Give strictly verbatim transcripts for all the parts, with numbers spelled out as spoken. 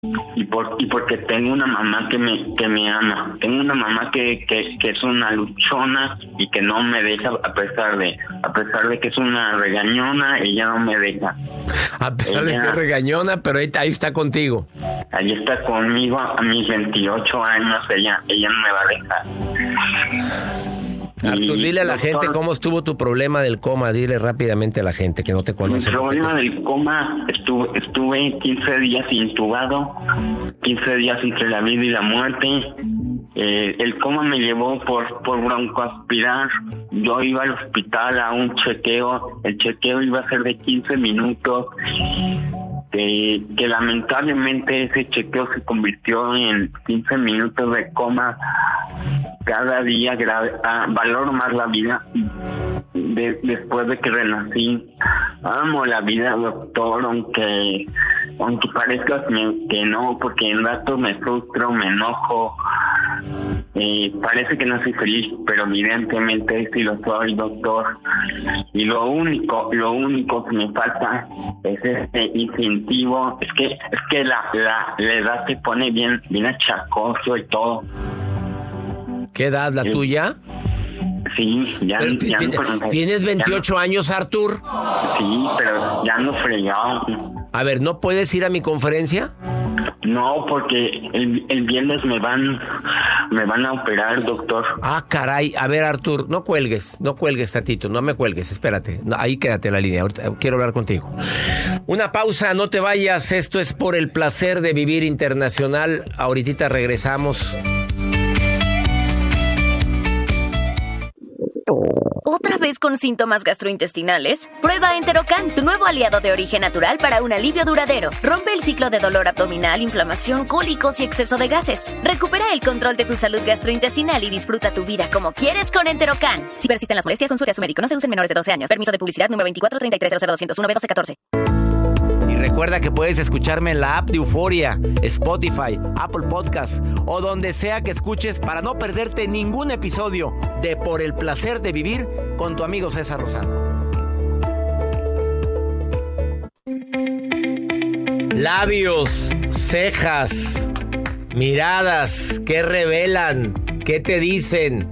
Y, por, y porque tengo una mamá que me que me ama. Tengo una mamá que, que, que es una luchona y que no me deja a pesar de a pesar de que es una regañona, ella no me deja. A pesar ella, de que es regañona, pero ahí, ahí está contigo. Ahí está conmigo a mis veintiocho años, ella, ella no me va a dejar. Artur, Y, dile a la doctor, gente cómo estuvo tu problema del coma. Dile rápidamente a la gente que no te conoce. Mi problema del coma, estuve, estuve quince días intubado, quince días entre la vida y la muerte. Eh, el coma me llevó por, por broncoaspirar. Yo iba al hospital a un chequeo. El chequeo iba a ser de quince minutos. Eh, que lamentablemente ese chequeo se convirtió en quince minutos de coma. Cada día grave, ah, valoro más la vida de, después de que renací. Amo la vida, doctor, aunque aunque parezca que no, porque en ratos me frustro, me enojo. Eh, parece que no soy feliz, pero evidentemente sí lo soy, doctor. Y lo único, lo único que me falta es ese incentivo. Es que, es que la, la, la edad se pone bien, bien achacoso y todo. ¿Qué edad, la sí. tuya? Sí, ya, Pero, ya ¿tienes, no, ¿Tienes veintiocho no, años, Artur? Sí, pero ya no fregado. A ver, ¿no puedes ir a mi conferencia? No, porque el, el viernes me van me van a operar, doctor. Ah, caray. A ver, Artur, no cuelgues, no cuelgues tantito, no me cuelgues, espérate. No, ahí quédate en la línea, ahorita quiero hablar contigo. Una pausa, no te vayas. Esto es Por el Placer de Vivir Internacional. Ahorita regresamos. ¿Otra vez con síntomas gastrointestinales? Prueba Enterocan, tu nuevo aliado de origen natural para un alivio duradero. Rompe el ciclo de dolor abdominal, inflamación, cólicos y exceso de gases. Recupera el control de tu salud gastrointestinal y disfruta tu vida como quieres con Enterocan. Si persisten las molestias, consulte a su médico. No se usen menores de doce años. Permiso de publicidad número veinticuatro treinta y tres cero cero doscientos uno B doce catorce. Y recuerda que puedes escucharme en la app de Euforia, Spotify, Apple Podcasts o donde sea que escuches para no perderte ningún episodio de Por el Placer de Vivir con tu amigo César Lozano. Labios, cejas, miradas, ¿qué revelan? ¿Qué te dicen?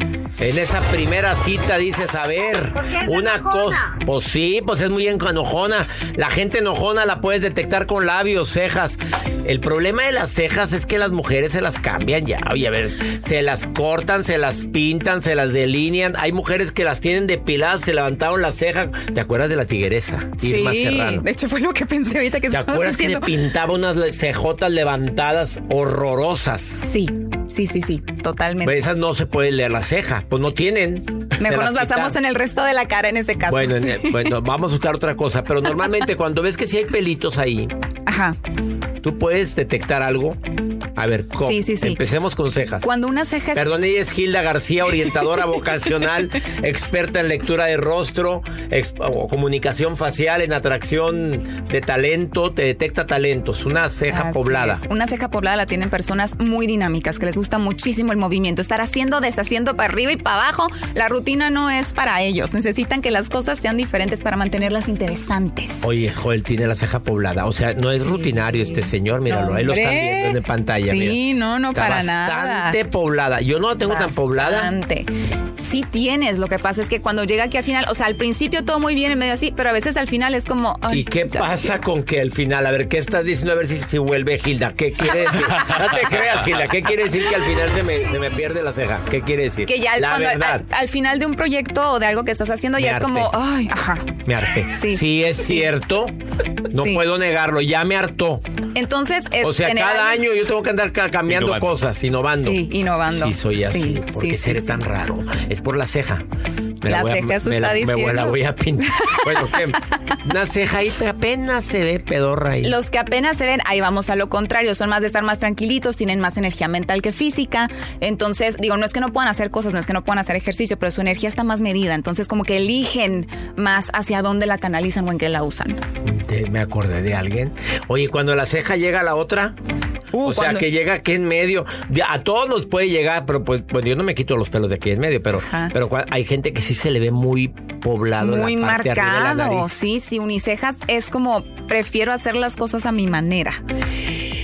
En esa primera cita dices, a ver, una cosa. Pues sí, pues es muy enojona. La gente enojona la puedes detectar con labios, cejas. El problema de las cejas es que las mujeres se las cambian ya. Oye, a ver, se las cortan, se las pintan, se las delinean. Hay mujeres que las tienen depiladas, se levantaron las cejas. ¿Te acuerdas de la tigresa? Sí, Irma Serrano. De hecho fue lo que pensé ahorita que ¿Te estabas acuerdas diciendo? que le pintaba unas cejotas levantadas horrorosas? Sí, sí, sí, sí, totalmente. Pues esas no se puede leer la ceja, pues no tienen. Mejor nos basamos quitaron. en el resto de la cara en ese caso. Bueno, sí. en el, bueno, vamos a buscar otra cosa, pero normalmente cuando ves que sí hay pelitos ahí, Ajá. ¿tú puedes detectar algo? A ver, ¿cómo? Sí, sí, sí. Empecemos con cejas. Cuando una ceja es... Perdón, ella es Gilda García, orientadora vocacional, experta en lectura de rostro, ex, o comunicación facial, en atracción de talento, te detecta talentos, una ceja Así poblada. es. Una ceja poblada la tienen personas muy dinámicas, que les gusta muchísimo el movimiento, estar haciendo, deshaciendo para arriba y para abajo. La rutina no es para ellos, necesitan que las cosas sean diferentes para mantenerlas interesantes. Oye, Joel tiene la ceja poblada, o sea, no es Sí. rutinario este señor, míralo, No, ahí lo están hombre. viendo en pantalla. Sí, mira. no, no, Está para nada. bastante poblada. Yo no la tengo tan poblada. Bastante. Sí tienes, lo que pasa es que cuando llega aquí al final, o sea, al principio todo muy bien, en medio así, pero a veces al final es como... Ay, ¿Y qué ya. pasa con que al final? A ver, ¿qué estás diciendo? A ver si, si vuelve Gilda. ¿Qué quiere decir? No te creas, Gilda. ¿Qué quiere decir que al final se me, se me pierde la ceja? ¿Qué quiere decir? Que ya al, la cuando- verdad. al, al final de un proyecto o de algo que estás haciendo Me ya harté. es como, ay, ajá. Me harté. Sí. Sí, es cierto. No Sí. puedo negarlo. Ya me hartó. Entonces es O sea, tener cada alguien- año yo tengo que andar ca- cambiando Innovando. cosas, innovando. Sí, innovando. Sí, soy así. Sí, ¿Por qué sí, seré sí, tan sí. raro? Es por la ceja. Me La voy a- ceja, eso me está la, me voy- diciendo. la voy a pintar. Bueno, ¿qué? Una ceja ahí apenas se ve pedorra ahí. Los que apenas se ven, ahí vamos a lo contrario, son más de estar más tranquilitos, tienen más energía mental que física. Entonces, digo, no es que no puedan hacer cosas, no es que no puedan hacer ejercicio, pero su energía está más medida. Entonces, como que eligen más hacia dónde la canalizan o en qué la usan. Te- me acordé de alguien. Oye, cuando la ceja llega a la otra, Uh, o sea, cuando- que llega aquí en medio. De- A todos nos puede llegar, pero pues, bueno, yo no me quito los pelos de aquí en medio, pero, Ajá. pero cua- hay gente que sí se le ve muy poblado Muy la parte arriba de la marcado, nariz. sí, sí, unicejas es como prefiero hacer las cosas a mi manera.